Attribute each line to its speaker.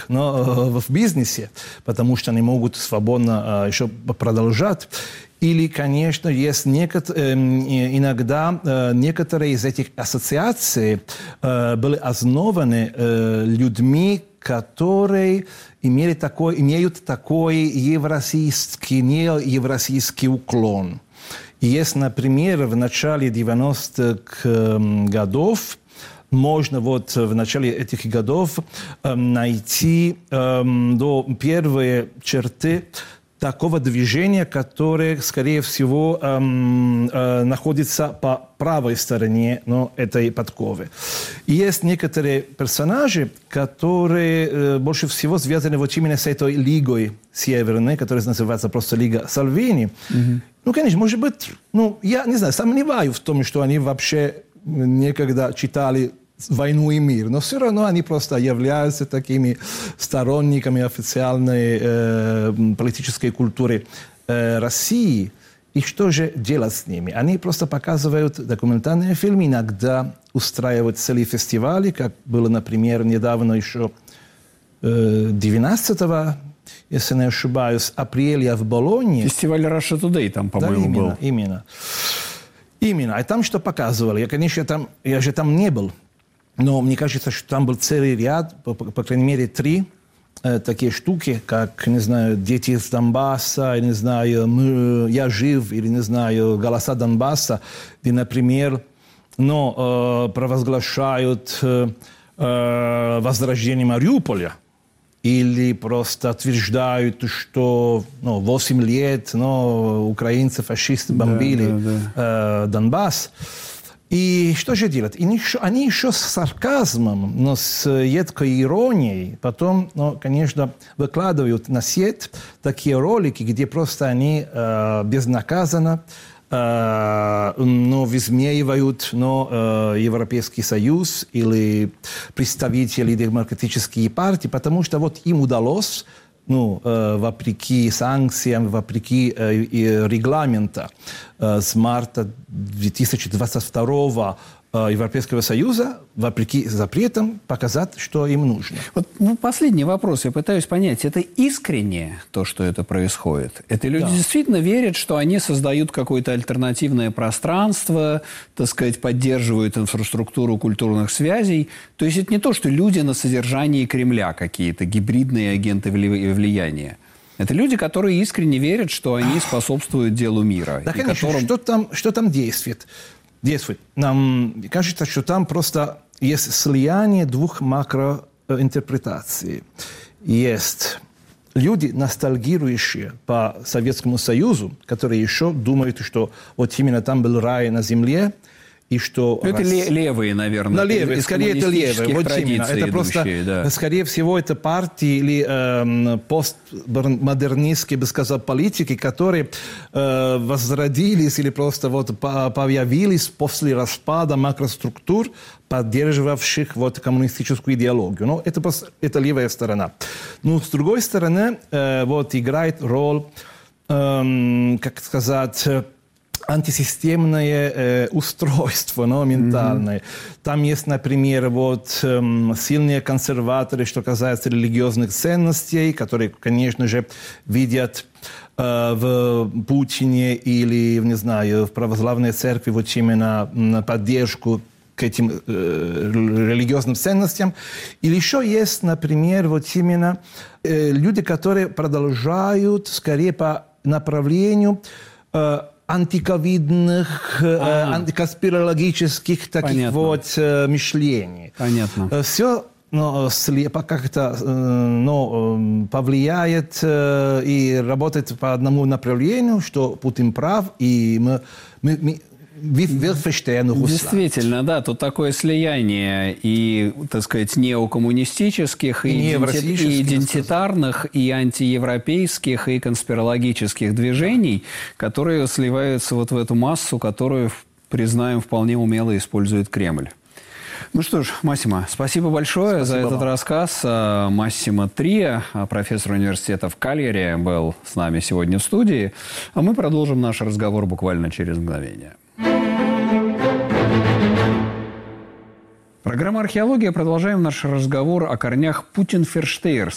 Speaker 1: но в бизнесе, потому что они могут свободно еще продолжать. Или, конечно, есть иногда некоторые из этих ассоциаций были основаны людьми, которые имеют такой евразийский, неевразийский уклон. И есть, например, в начале 90-х годов, можно вот в начале этих годов найти первые черты такого движения, которое, скорее всего, находится по правой стороне этой подковы. И есть некоторые персонажи, которые больше всего связаны вот именно с этой лигой северной, которая называется просто Лига Сальвини. Ну, конечно, может быть, я не знаю, сомневаюсь в том, что они вообще некогда читали «Войну и мир», но все равно они просто являются такими сторонниками официальной политической культуры России. И что же делать с ними? Они просто показывают документальные фильмы, иногда устраивают целые фестивали, как было, например, недавно еще 19 если не ошибаюсь, апреля в Болонье.
Speaker 2: Фестиваль Russia Today там, по-моему, был.
Speaker 1: Именно. А там что показывали? Я же там не был. Но мне кажется, что там был целый ряд, по крайней мере, 3 такие штуки, как, не знаю, «Дети из Донбасса», или, не знаю, «Я жив», или, не знаю, «Голоса Донбасса», где, например, провозглашают возрождение Мариуполя. Или просто утверждают, что 8 лет украинцы, фашисты бомбили Донбасс. И что же делать? Они еще с сарказмом, но с едкой иронией потом, конечно, выкладывают на сеть такие ролики, где просто они безнаказанно высмеивают Европейский Союз или представители демократических партий, потому что вот им удалось, вопреки санкциям, вопреки регламента с марта 2022 Европейского Союза, вопреки запретам, показать, что им нужно.
Speaker 2: Вот последний вопрос. Я пытаюсь понять, это искренне то, что это происходит? Это люди действительно верят, что они создают какое-то альтернативное пространство, так сказать, поддерживают инфраструктуру культурных связей? То есть это не то, что люди на содержании Кремля какие-то, гибридные агенты влияния. Это люди, которые искренне верят, что они способствуют делу мира.
Speaker 1: Да, конечно. Что там действует? Нам кажется, что там просто есть слияние 2 макроинтерпретаций. Есть люди, ностальгирующие по Советскому Союзу, которые еще думают, что вот именно там был рай на земле, и что...
Speaker 2: Это левые, наверное.
Speaker 1: Левые, скорее это левые. Вот именно. Это просто, скорее всего, это партии или постмодернистские, бы сказал, политики, которые возродились или просто появились после распада макроструктур, поддерживавших коммунистическую идеологию. Это левая сторона. Но с другой стороны, играет роль, как сказать, антисистемное устройство ментальное. Там есть, например, сильные консерваторы, что касается религиозных ценностей, которые, конечно же, видят в Путине или, не знаю, в православной церкви именно поддержку к этим религиозным ценностям. Или еще есть, например, именно люди, которые продолжают скорее по направлению антиковидных, антиконспирологических таких мышлений.
Speaker 2: Понятно.
Speaker 1: Все как-то повлияет и работает по одному направлению, что Путин прав, и мы
Speaker 2: действительно, да, тут такое слияние и, так сказать, неокоммунистических, и идентитарных, и антиевропейских, и конспирологических движений, которые сливаются в эту массу, которую, признаем, вполне умело использует Кремль. Ну что ж, Массимо, спасибо большое за этот рассказ. Массимо Трия, профессор университета в Кальяри, был с нами сегодня в студии. А мы продолжим наш разговор буквально через мгновение. Программа «Археология». Продолжаем наш разговор о корнях путинферштейерства.